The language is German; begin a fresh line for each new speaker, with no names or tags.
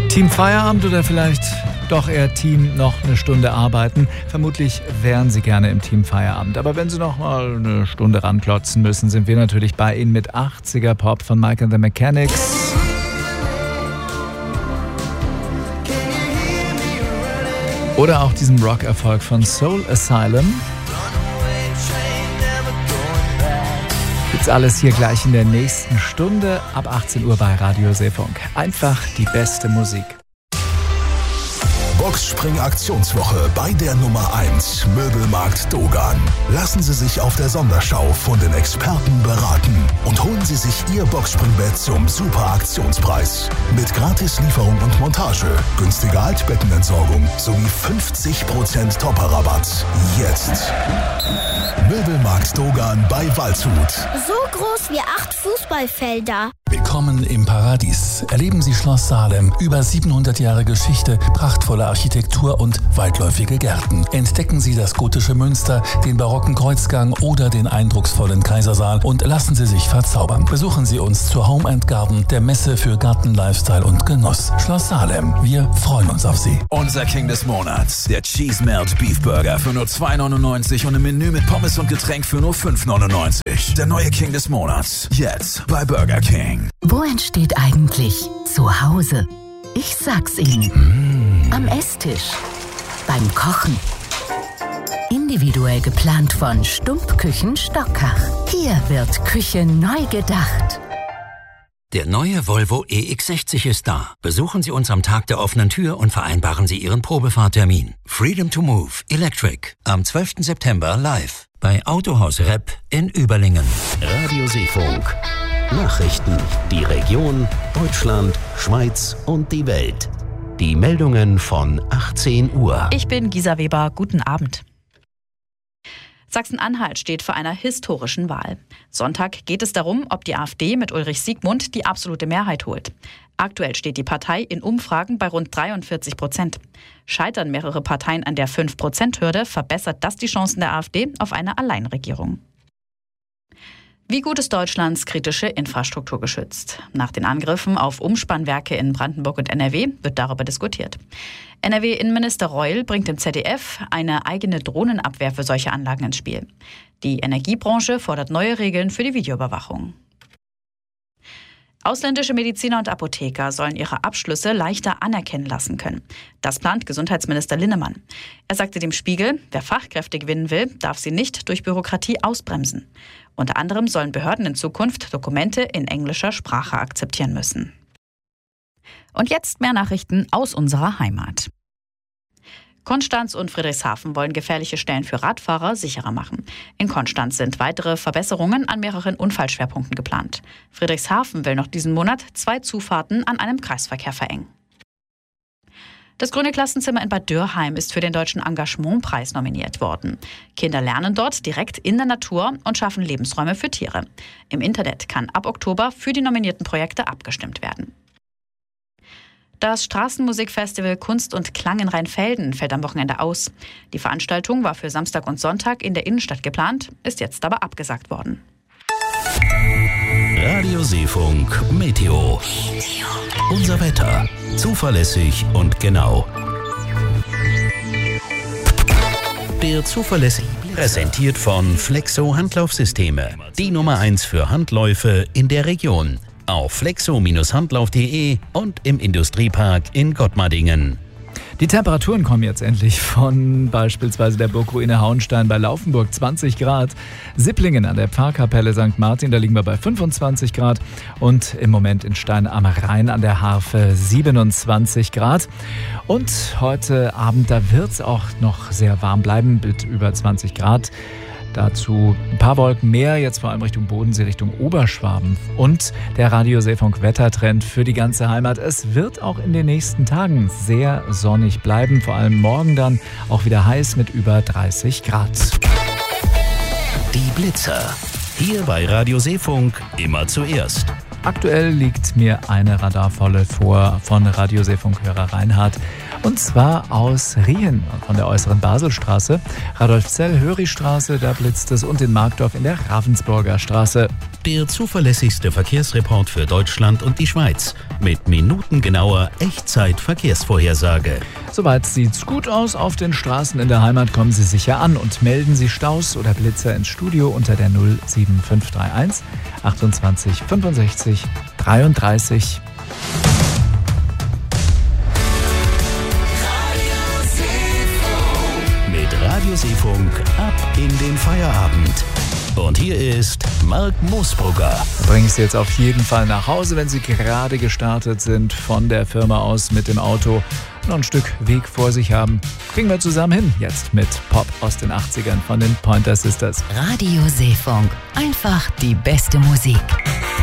Team Feierabend oder vielleicht doch eher Team noch eine Stunde arbeiten? Vermutlich wären Sie gerne im Team Feierabend. Aber wenn Sie noch mal eine Stunde ranklotzen müssen, sind wir natürlich bei Ihnen mit 80er Pop von Mike and the Mechanics. Oder auch diesem Rock-Erfolg von Soul Asylum. Gibt's alles hier gleich in der nächsten Stunde ab 18 Uhr bei Radio Seefunk. Einfach die beste Musik.
Boxspring-Aktionswoche bei der Nummer 1 Möbelmarkt Dogan. Lassen Sie sich auf der Sonderschau von den Experten beraten und holen Sie sich Ihr Boxspringbett zum super Aktionspreis. Mit Gratislieferung und Montage, günstiger Altbettenentsorgung sowie 50% Topper-Rabatt. Jetzt! Möbelmarkt Dogan bei Waldshut.
So groß wie 8 Fußballfelder.
Willkommen im Paradies. Erleben Sie Schloss Salem. Über 700 Jahre Geschichte, prachtvolle Architektur und weitläufige Gärten. Entdecken Sie das gotische Münster, den barocken Kreuzgang oder den eindrucksvollen Kaisersaal und lassen Sie sich verzaubern. Besuchen Sie uns zur Home and Garden, der Messe für Garten, Lifestyle und Genuss. Schloss Salem. Wir freuen uns auf Sie.
Unser King des Monats, der Cheese Melt Beef Burger für nur $2,99 und ein Menü mit Pommes und Getränk für nur $5,99. Der neue King des Monats. Jetzt bei Burger King.
Wo entsteht eigentlich Zuhause? Ich sag's Ihnen. Am Esstisch. Beim Kochen. Individuell geplant von Stumpfküchen Stockach. Hier wird Küche neu gedacht.
Der neue Volvo EX60 ist da. Besuchen Sie uns am Tag der offenen Tür und vereinbaren Sie Ihren Probefahrtermin. Freedom to Move Electric am 12. September live bei Autohaus Repp in Überlingen.
Radio Seefunk. Nachrichten, die Region, Deutschland, Schweiz und die Welt. Die Meldungen von 18 Uhr.
Ich bin Gisa Weber, guten Abend. Sachsen-Anhalt steht vor einer historischen Wahl. Sonntag geht es darum, ob die AfD mit Ulrich Siegmund die absolute Mehrheit holt. Aktuell steht die Partei in Umfragen bei rund 43%. Scheitern mehrere Parteien an der 5%-Hürde, verbessert das die Chancen der AfD auf eine Alleinregierung. Wie gut ist Deutschlands kritische Infrastruktur geschützt? Nach den Angriffen auf Umspannwerke in Brandenburg und NRW wird darüber diskutiert. NRW-Innenminister Reul bringt im ZDF eine eigene Drohnenabwehr für solche Anlagen ins Spiel. Die Energiebranche fordert neue Regeln für die Videoüberwachung. Ausländische Mediziner und Apotheker sollen ihre Abschlüsse leichter anerkennen lassen können. Das plant Gesundheitsminister Linnemann. Er sagte dem Spiegel, wer Fachkräfte gewinnen will, darf sie nicht durch Bürokratie ausbremsen. Unter anderem sollen Behörden in Zukunft Dokumente in englischer Sprache akzeptieren müssen. Und jetzt mehr Nachrichten aus unserer Heimat. Konstanz und Friedrichshafen wollen gefährliche Stellen für Radfahrer sicherer machen. In Konstanz sind weitere Verbesserungen an mehreren Unfallschwerpunkten geplant. Friedrichshafen will noch diesen Monat 2 Zufahrten an einem Kreisverkehr verengen. Das Grüne Klassenzimmer in Bad Dürrheim ist für den Deutschen Engagementpreis nominiert worden. Kinder lernen dort direkt in der Natur und schaffen Lebensräume für Tiere. Im Internet kann ab Oktober für die nominierten Projekte abgestimmt werden. Das Straßenmusikfestival Kunst und Klang in Rheinfelden fällt am Wochenende aus. Die Veranstaltung war für Samstag und Sonntag in der Innenstadt geplant, ist jetzt aber abgesagt worden.
Radio Seefunk Meteo. Unser Wetter. Zuverlässig und genau. Der zuverlässig präsentiert von Flexo Handlaufsysteme. Die Nummer 1 für Handläufe in der Region. Auf flexo-handlauf.de und im Industriepark in Gottmardingen.
Die Temperaturen kommen jetzt endlich von beispielsweise der Burgruine Hauenstein bei Laufenburg 20 Grad, Sipplingen an der Pfarrkapelle St. Martin, da liegen wir bei 25 Grad und im Moment in Stein am Rhein an der Harfe 27 Grad. Und heute Abend, da wird es auch noch sehr warm bleiben mit über 20 Grad. Dazu ein paar Wolken mehr, jetzt vor allem Richtung Bodensee, Richtung Oberschwaben. Und der Radio Seefunk Wettertrend für die ganze Heimat. Es wird auch in den nächsten Tagen sehr sonnig bleiben. Vor allem morgen dann auch wieder heiß mit über 30 Grad.
Die Blitzer. Hier bei Radio Seefunk immer zuerst.
Aktuell liegt mir eine Radarfalle vor von Radio Seefunk-Hörer Reinhard. Und zwar aus Riehen von der äußeren Baselstraße, Radolfzell-Höri-Straße, da blitzt es, und in Markdorf in der Ravensburger Straße.
Der zuverlässigste Verkehrsreport für Deutschland und die Schweiz. Mit minutengenauer Echtzeit-Verkehrsvorhersage.
Soweit sieht's gut aus. Auf den Straßen in der Heimat kommen Sie sicher an und melden Sie Staus oder Blitzer ins Studio unter der 07531 28 65 33.
Mit Radioseefunk ab in den Feierabend. Und hier ist Marc Moosbrugger.
Bringe ich Sie jetzt auf jeden Fall nach Hause, wenn Sie gerade gestartet sind von der Firma aus mit dem Auto, noch ein Stück Weg vor sich haben. Kriegen wir zusammen hin, jetzt mit Pop aus den 80ern von den Pointer Sisters.
Radioseefunk, einfach die beste Musik.